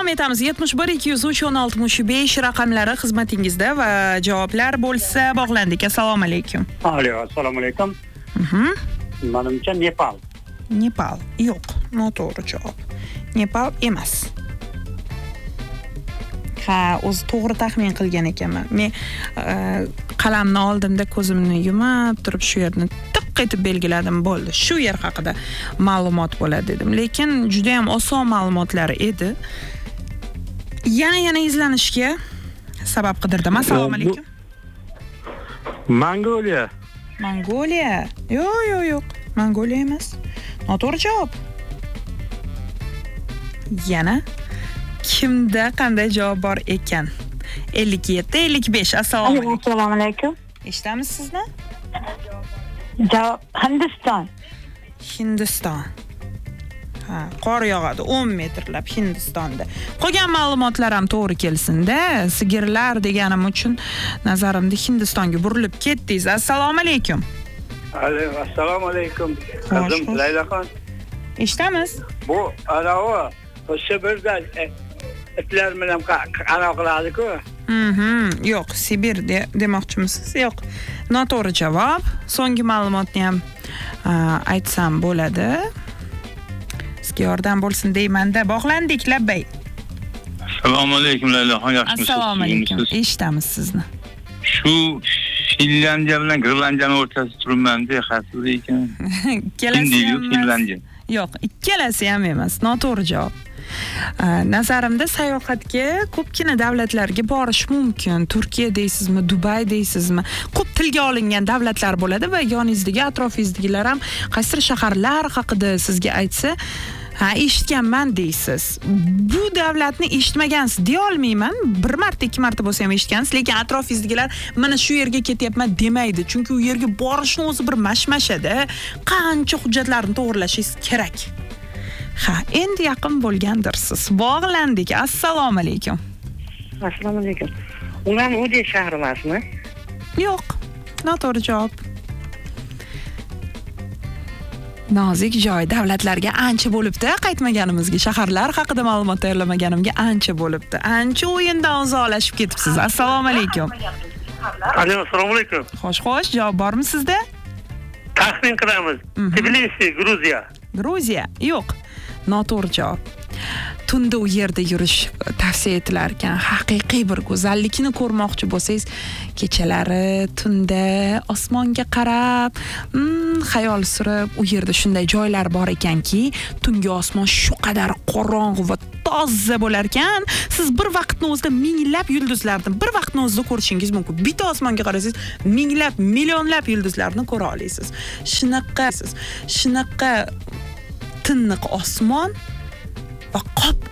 Davom etamiz. 71 203 16 raqamlari xizmatingizda va javoblar bo'lsa bog'landik. Assalomu alaykum. Assalomu alaykum. Menimcha Nepal. Nepal. Yo'q, noto'g'ri javob. Nepal emas. Ha, o'zi to'g'ri taxmin qilgan ekanman. Men qalamni oldimda ko'zimni yumib turib shu yerni tiq etib belgiladim, bo'ldi. Shu yer haqida ma'lumot bo'ladi dedim. Lekin juda ham oson ma'lumotlar edi. Yana izlanishga sabab qidirdim. Assalomu alaykum. Mongoliya. Mongoliya? Yo'q. Mongoliya emas. Noto'g'ri javob. Yana kimda qanday javob bor ekan? 57 55. Assalomu alaykum. Assalomu alaykum. Eshitamiz sizni? Javob Hindiston. Hindiston. Ha, qor yog'adi 10 metrlab Hindistonda. Qolgan ma'lumotlar ham to'g'ri kelsin-da. Sigirlar deganim uchun nazarimda Hindistonga burilib ketdingiz. Assalomu alaykum. Assalomu alaykum. Qizim Laylaxon. Eshitamiz. Bu anavi Sibirda itlar bilan qanaqa qiladi-ku? Yo'q, Sibir demoqchimisiz? Yo'q. Noto'g'ri javob. So'nggi ma'lumotni ham aytsam bo'ladi. Sizga yordam bo'lsin deyman-da. Bog'landik, labbay. Assalomu alaykum Laylaxon, yaxshimisiz? Assalomu alaykum. Eshitamiz sizni. Shu Finlandiya bilan Grenlandiyani o'rtasida turibman-da, xavfli ekan. Ikkalasi ham Finlandiya. Yo'q, ikkalasi ham emas. Noto'g'ri javob. Nazarimda sayohatga ko'pgina davlatlarga borish mumkin. Turkiya deysizmi, Dubay deysizmi? Ko'p tilga olingan davlatlar bo'ladi va yoningizdagi, atrofingizdagilar ham qaysi shaharlar haqida sizga aytsa, ha, eshitganman deysiz. Bu davlatni eshitmagansiz deya olmayman. Bir marta, ikki marta bo'lsa ham eshitgansiz, lekin atrofingizdagilar mana shu yerga ketyapman demaydi. Chunki u yerga borishni o'zi bir mashmashada. Qancha hujjatlarni to'g'rilashingiz kerak. Ha, endi yaqin bo'lgandirsiz. Bog'landik. Assalomu alaykum. Assalomu alaykum. Ulan Ude shahri emasmi? Yo'q. Noto'g'ri javob. Nozik joy, davlatlarga ancha bo'libdi. Qaytmaganimizga, shaharlar haqida ma'lumot tayyorlamaganimga ancha bo'libdi. Ancha o'yindan uzoqlashib ketibsiz. Assalomu alaykum. Assalomu alaykum. Xo'sh, javob bormi sizda? Taxmin qilamiz. Tbilisi, Gruziya. Gruziya? Yo'q. Noto'g'ri javob. Tunda u yerda yurish tavsiya etilar ekan. Haqiqiy bir go'zallikni ko'rmoqchi bo'lsangiz, kechalari tunda osmonga qarab, xayol surib, u yerda shunday joylar bor ekanki, tungi osmon shu qadar qorong'u va toza bo'lar ekan, siz bir vaqtning o'zida minglab yulduzlarni bir vaqtning o'zida ko'rishingiz mumkin. Bitta osmonga qarasangiz, minglab, millionlab yulduzlarni ko'ra olasiz. Shunaqa tiniq osmon va qop